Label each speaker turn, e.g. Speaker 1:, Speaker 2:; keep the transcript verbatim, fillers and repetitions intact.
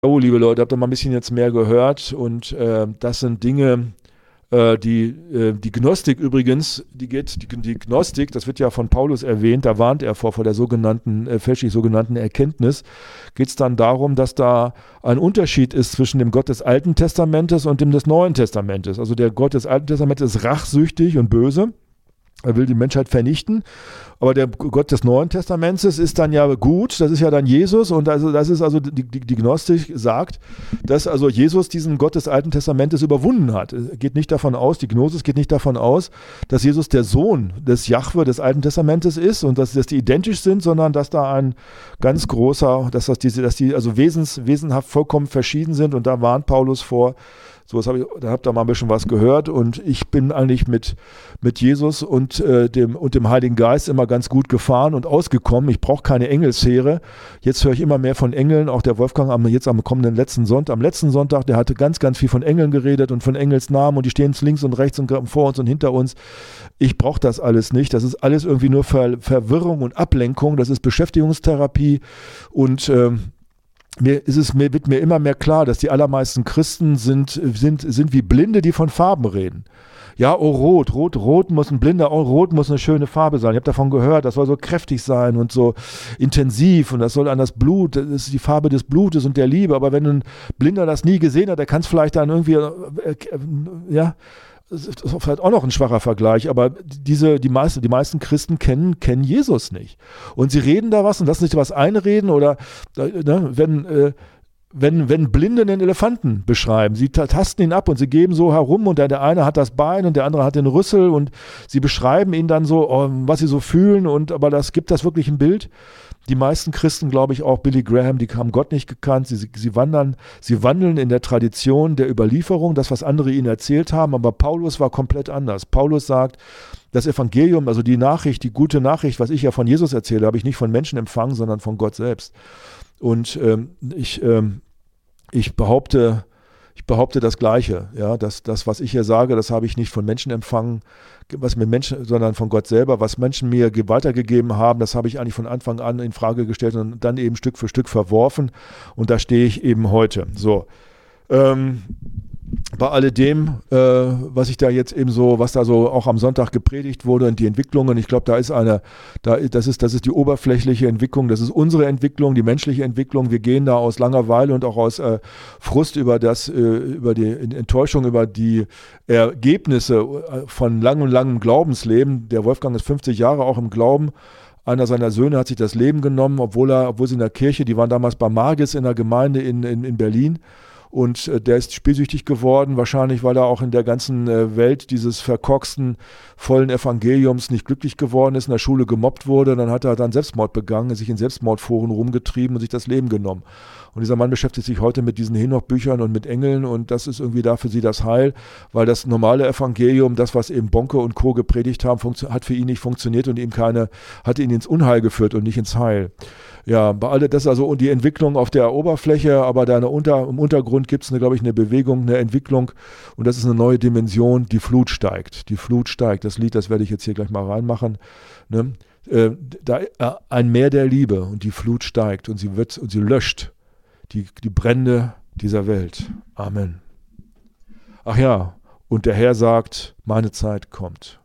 Speaker 1: Oh, liebe Leute, habt ihr mal ein bisschen jetzt mehr gehört und äh, das sind Dinge, äh, die, äh, die Gnostik übrigens, die geht, die, die Gnostik, das wird ja von Paulus erwähnt, da warnt er vor, vor der sogenannten, äh, fälschlich sogenannten Erkenntnis, geht es dann darum, dass da ein Unterschied ist zwischen dem Gott des Alten Testamentes und dem des Neuen Testamentes. Also der Gott des Alten Testamentes ist rachsüchtig und böse. Er will die Menschheit vernichten, aber der Gott des Neuen Testaments ist dann ja gut, das ist ja dann Jesus und also das ist also die, die, die Gnostik sagt, dass also Jesus diesen Gott des Alten Testamentes überwunden hat. Es geht nicht davon aus, die Gnosis geht nicht davon aus, dass Jesus der Sohn des Jahwe des Alten Testamentes ist und dass, dass die identisch sind, sondern dass da ein ganz großer, dass das diese, dass die also wesens, wesenhaft vollkommen verschieden sind und da warnt Paulus vor. So, das hab ich, da habt ihr mal ein bisschen was gehört und ich bin eigentlich mit, mit Jesus und, äh, dem, und dem Heiligen Geist immer ganz gut gefahren und ausgekommen. Ich brauche keine Engelsheere. Jetzt höre ich immer mehr von Engeln, auch der Wolfgang am, jetzt am kommenden letzten Sonntag, am letzten Sonntag, der hatte ganz, ganz viel von Engeln geredet und von Engelsnamen und die stehen links und rechts und vor uns und hinter uns. Ich brauche das alles nicht. Das ist alles irgendwie nur Ver, Verwirrung und Ablenkung. Das ist Beschäftigungstherapie und ähm, Mir, ist es, mir wird mir immer mehr klar, dass die allermeisten Christen sind, sind, sind wie Blinde, die von Farben reden. Ja, oh rot, rot, rot muss ein blinder, oh rot muss eine schöne Farbe sein. Ich habe davon gehört, das soll so kräftig sein und so intensiv und das soll an das Blut, das ist die Farbe des Blutes und der Liebe. Aber wenn ein Blinder das nie gesehen hat, der kann es vielleicht dann irgendwie, äh, ja, das ist vielleicht auch noch ein schwacher Vergleich, aber diese, die, meisten, die meisten Christen kennen, kennen Jesus nicht. Und sie reden da was und lassen sich da was einreden oder ne, wenn, äh, wenn, wenn Blinde den Elefanten beschreiben, sie tasten ihn ab und sie geben so herum und der, der eine hat das Bein und der andere hat den Rüssel und sie beschreiben ihn dann so, oh, was sie so fühlen und aber das gibt das wirklich ein Bild. Die meisten Christen, glaube ich, auch Billy Graham, die haben Gott nicht gekannt. Sie, sie, wandern, sie wandeln in der Tradition der Überlieferung, das, was andere ihnen erzählt haben. Aber Paulus war komplett anders. Paulus sagt, das Evangelium, also die Nachricht, die gute Nachricht, was ich ja von Jesus erzähle, habe ich nicht von Menschen empfangen, sondern von Gott selbst. Und ähm, ich, ähm, ich behaupte, ich behaupte das Gleiche. Ja, das, das, was ich hier sage, das habe ich nicht von Menschen empfangen, was mir Menschen, sondern von Gott selber. Was Menschen mir weitergegeben haben, das habe ich eigentlich von Anfang an in Frage gestellt und dann eben Stück für Stück verworfen. Und da stehe ich eben heute. So. Ähm, bei alledem, äh, was ich da jetzt eben so, was da so auch am Sonntag gepredigt wurde und die Entwicklungen, ich glaube, da ist eine, da, das ist, das ist die oberflächliche Entwicklung, das ist unsere Entwicklung, die menschliche Entwicklung. Wir gehen da aus Langeweile und auch aus äh, Frust über das, äh, über die Enttäuschung, über die Ergebnisse von langem, langem Glaubensleben. Der Wolfgang ist fünfzig Jahre auch im Glauben. Einer seiner Söhne hat sich das Leben genommen, obwohl er, obwohl sie in der Kirche, die waren damals bei Magis in der Gemeinde in, in, in Berlin. Und äh, der ist spielsüchtig geworden, wahrscheinlich, weil er auch in der ganzen äh, Welt dieses verkorksten, vollen Evangeliums nicht glücklich geworden ist, in der Schule gemobbt wurde. Dann hat er dann Selbstmord begangen, sich in Selbstmordforen rumgetrieben und sich das Leben genommen. Und dieser Mann beschäftigt sich heute mit diesen Henoch-Büchern und mit Engeln und das ist irgendwie da für sie das Heil, weil das normale Evangelium, das, was eben Bonke und Co. gepredigt haben, hat für ihn nicht funktioniert und ihm keine, hat ihn ins Unheil geführt und nicht ins Heil. Ja, bei all das also und die Entwicklung auf der Oberfläche, aber da eine Unter, im Untergrund gibt es, glaube ich, eine Bewegung, eine Entwicklung und das ist eine neue Dimension, die Flut steigt. Die Flut steigt. Das Lied, das werde ich jetzt hier gleich mal reinmachen. Ne? Äh, da, äh, ein Meer der Liebe und die Flut steigt und sie wird und sie löscht die, die Brände dieser Welt. Amen. Ach ja, und der Herr sagt, meine Zeit kommt.